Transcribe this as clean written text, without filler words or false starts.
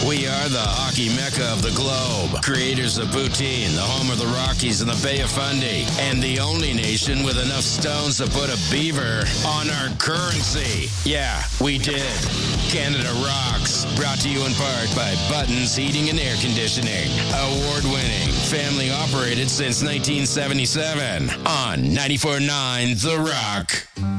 We are the hockey mecca of the globe. Creators of Poutine, the home of the Rockies and the Bay of Fundy, and the only nation with enough stones to put a beaver on our currency. Yeah, we did. Canada Rocks, brought to you in part by Buttons Heating and Air Conditioning. Award-winning, family-operated since 1977 on 94.9 The Rock.